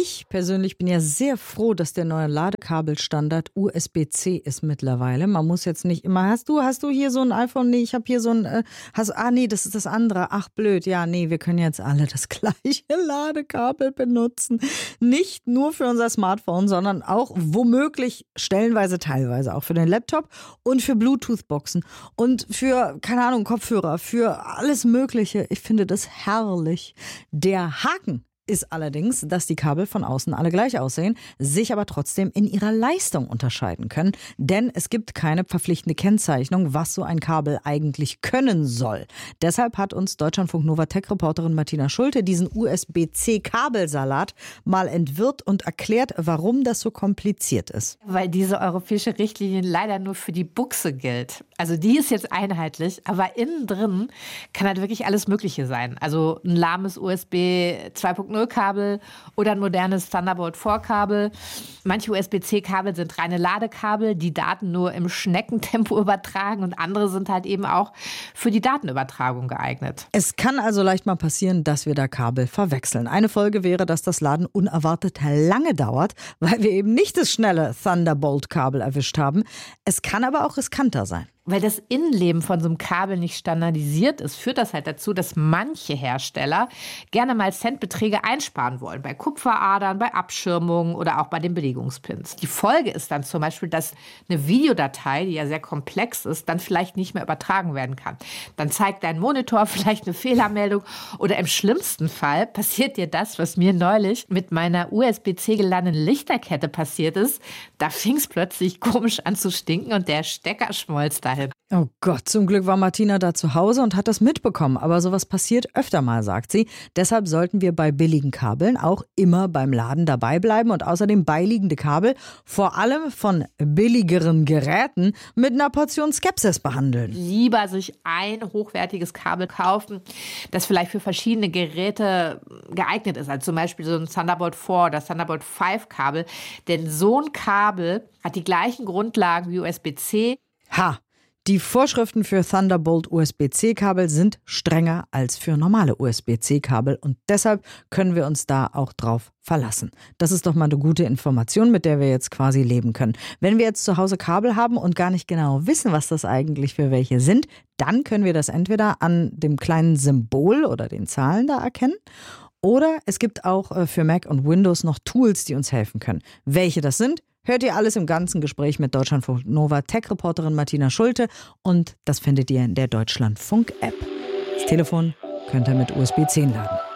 Ich persönlich bin ja sehr froh, dass der neue Ladekabelstandard USB-C ist mittlerweile. Man muss jetzt nicht immer, hast du hier so ein iPhone? Nee, ich habe hier so ein, nee, das ist das andere. Ach blöd, ja, nee, wir können jetzt alle das gleiche Ladekabel benutzen. Nicht nur für unser Smartphone, sondern auch womöglich stellenweise, teilweise auch für den Laptop und für Bluetooth-Boxen und für, keine Ahnung, Kopfhörer, für alles Mögliche. Ich finde das herrlich. Der Haken ist allerdings, dass die Kabel von außen alle gleich aussehen, sich aber trotzdem in ihrer Leistung unterscheiden können. Denn es gibt keine verpflichtende Kennzeichnung, was so ein Kabel eigentlich können soll. Deshalb hat uns Deutschlandfunk Nova Tech-Reporterin Martina Schulte diesen USB-C-Kabelsalat mal entwirrt und erklärt, warum das so kompliziert ist. Weil diese europäische Richtlinie leider nur für die Buchse gilt. Also die ist jetzt einheitlich, aber innen drin kann halt wirklich alles Mögliche sein. Also ein lahmes USB 2.0 Kabel oder ein modernes Thunderbolt 4-Kabel. Manche USB-C-Kabel sind reine Ladekabel, die Daten nur im Schneckentempo übertragen und andere sind halt eben auch für die Datenübertragung geeignet. Es kann also leicht mal passieren, dass wir da Kabel verwechseln. Eine Folge wäre, dass das Laden unerwartet lange dauert, weil wir eben nicht das schnelle Thunderbolt-Kabel erwischt haben. Es kann aber auch riskanter sein. Weil das Innenleben von so einem Kabel nicht standardisiert ist, führt das halt dazu, dass manche Hersteller gerne mal Centbeträge einsparen wollen. Bei Kupferadern, bei Abschirmungen oder auch bei den Belegungspins. Die Folge ist dann zum Beispiel, dass eine Videodatei, die ja sehr komplex ist, dann vielleicht nicht mehr übertragen werden kann. Dann zeigt dein Monitor vielleicht eine Fehlermeldung oder im schlimmsten Fall passiert dir das, was mir neulich mit meiner USB-C geladenen Lichterkette passiert ist. Da fing es plötzlich komisch an zu stinken und der Stecker schmolz dahin. Oh Gott, zum Glück war Martina da zu Hause und hat das mitbekommen. Aber sowas passiert öfter mal, sagt sie. Deshalb sollten wir bei billigen Kabeln auch immer beim Laden dabei bleiben und außerdem beiliegende Kabel, vor allem von billigeren Geräten, mit einer Portion Skepsis behandeln. Lieber sich ein hochwertiges Kabel kaufen, das vielleicht für verschiedene Geräte geeignet ist. Also zum Beispiel so ein Thunderbolt 4 oder Thunderbolt 5 Kabel. Denn so ein Kabel hat die gleichen Grundlagen wie USB-C. Die Vorschriften für Thunderbolt USB-C-Kabel sind strenger als für normale USB-C-Kabel und deshalb können wir uns da auch drauf verlassen. Das ist doch mal eine gute Information, mit der wir jetzt quasi leben können. Wenn wir jetzt zu Hause Kabel haben und gar nicht genau wissen, was das eigentlich für welche sind, dann können wir das entweder an dem kleinen Symbol oder den Zahlen da erkennen. Oder es gibt auch für Mac und Windows noch Tools, die uns helfen können. Welche das sind, hört ihr alles im ganzen Gespräch mit Deutschlandfunk Nova Tech-Reporterin Martina Schulte und das findet ihr in der Deutschlandfunk-App. Das Telefon könnt ihr mit USB-C laden.